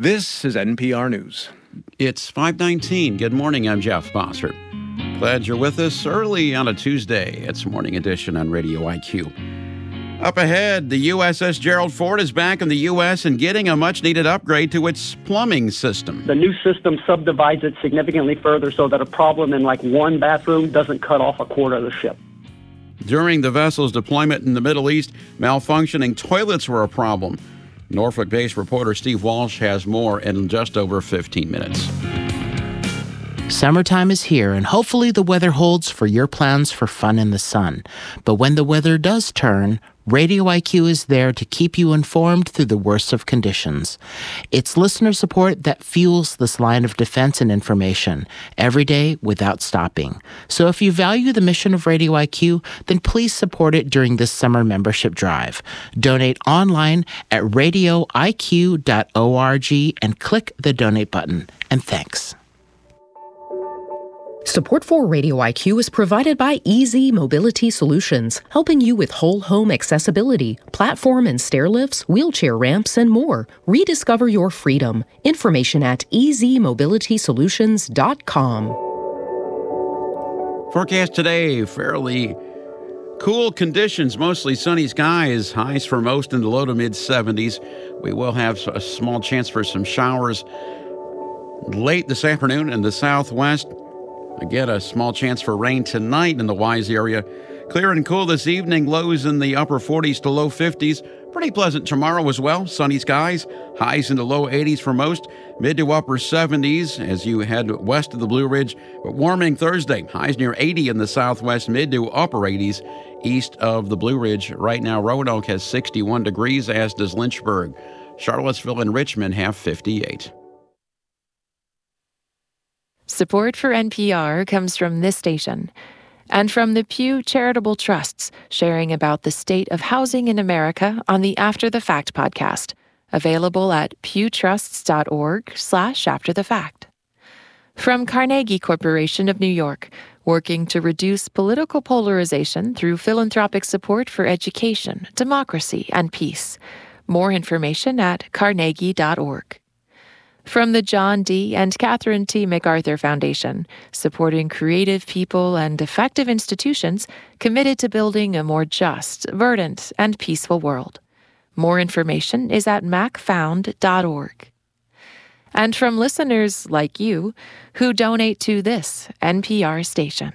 This is NPR News. It's 5:19. Good morning. I'm Jeff Bossert. Glad you're with us early on a Tuesday. It's Morning Edition on Radio IQ. Up ahead, the USS Gerald Ford is back in the U.S. and getting a much-needed upgrade to its plumbing system. The new system subdivides it significantly further so that a problem in like one bathroom doesn't cut off a quarter of the ship. During the vessel's deployment in the Middle East, malfunctioning toilets were a problem. Norfolk-based reporter Steve Walsh has more in just over 15 minutes. Summertime is here, and hopefully the weather holds for your plans for fun in the sun. But when the weather does turn, Radio IQ is there to keep you informed through the worst of conditions. It's listener support that fuels this line of defense and information every day without stopping. So if you value the mission of Radio IQ, then please support it during this summer membership drive. Donate online at radioiq.org and click the donate button. And thanks. Support for Radio IQ is provided by Easy Mobility Solutions, helping you with whole home accessibility, platform and stair lifts, wheelchair ramps, and more. Rediscover your freedom. Information at easymobilitysolutions.com. Forecast today, fairly cool conditions, mostly sunny skies, highs for most in the low to mid 70s. We will have a small chance for some showers late this afternoon in the southwest. Again, a small chance for rain tonight in the Wise area. Clear and cool this evening, lows in the upper 40s to low 50s. Pretty pleasant tomorrow as well. Sunny skies, highs in the low 80s for most, mid to upper 70s as you head west of the Blue Ridge. But warming Thursday, highs near 80 in the southwest, mid to upper 80s east of the Blue Ridge. Right now, Roanoke has 61 degrees, as does Lynchburg. Charlottesville and Richmond have 58. Support for NPR comes from this station and from the Pew Charitable Trusts, sharing about the state of housing in America on the After the Fact podcast, available at pewtrusts.org/afterthefact. From Carnegie Corporation of New York, working to reduce political polarization through philanthropic support for education, democracy, and peace. More information at carnegie.org. From the John D. and Catherine T. MacArthur Foundation, supporting creative people and effective institutions committed to building a more just, verdant, and peaceful world. More information is at macfound.org. And from listeners like you who donate to this NPR station.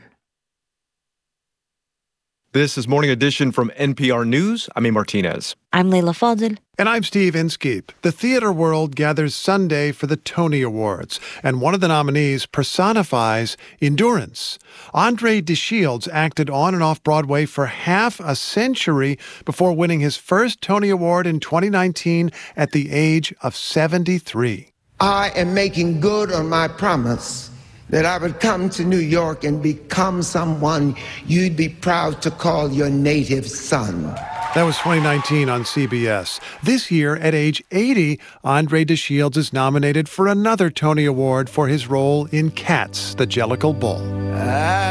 This is Morning Edition from NPR News. I'm A. Martinez. I'm Leila Fadel. And I'm Steve Inskeep. The theater world gathers Sunday for the Tony Awards, and one of the nominees personifies endurance. Andre DeShields acted on and off Broadway for half a century before winning his first Tony Award in 2019 at the age of 73. I am making good on my promise that I would come to New York and become someone you'd be proud to call your native son. That was 2019 on CBS. This year, at age 80, Andre DeShields is nominated for another Tony Award for his role in Cats, the Jellicle Bull.